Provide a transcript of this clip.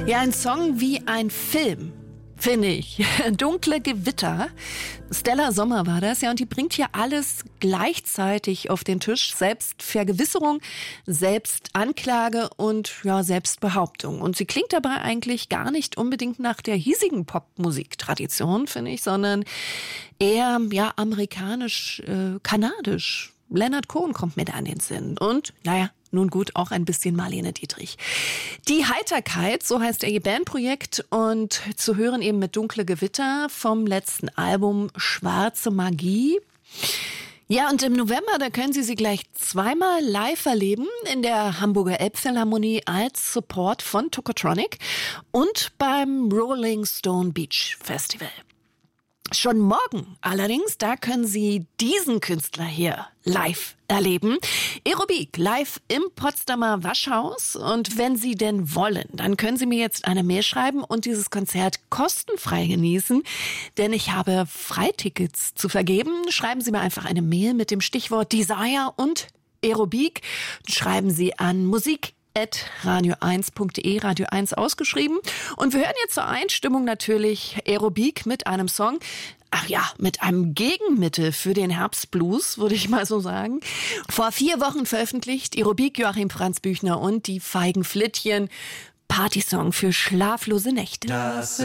Ja, ein Song wie ein Film, finde ich. Dunkle Gewitter. Stella Sommer war das, ja, und die bringt hier alles gleichzeitig auf den Tisch. Selbstvergewisserung, Selbstanklage und ja, Selbstbehauptung. Und sie klingt dabei eigentlich gar nicht unbedingt nach der hiesigen Popmusiktradition, finde ich, sondern eher ja amerikanisch, kanadisch. Leonard Cohen kommt mir da an den Sinn. Und, naja, nun gut, auch ein bisschen Marlene Dietrich. Die Heiterkeit, so heißt ihr Bandprojekt, und zu hören eben mit Dunkle Gewitter vom letzten Album Schwarze Magie. Ja, und im November, da können Sie gleich zweimal live erleben in der Hamburger Elbphilharmonie als Support von Tokotronic und beim Rolling Stone Beach Festival. Schon morgen allerdings, da können Sie diesen Künstler hier live erleben. Aerobik live im Potsdamer Waschhaus. Und wenn Sie denn wollen, dann können Sie mir jetzt eine Mail schreiben und dieses Konzert kostenfrei genießen. Denn ich habe Freitickets zu vergeben. Schreiben Sie mir einfach eine Mail mit dem Stichwort Desire und Aerobik. Schreiben Sie an musik@radio1.de, Radio 1 ausgeschrieben. Und wir hören jetzt zur Einstimmung natürlich Aerobik mit einem Song. Ach ja, mit einem Gegenmittel für den Herbstblues, würde ich mal so sagen. Vor 4 Wochen veröffentlicht Aerobik, Joachim Franz Büchner und die Feigen Flittchen. Partysong für schlaflose Nächte. Das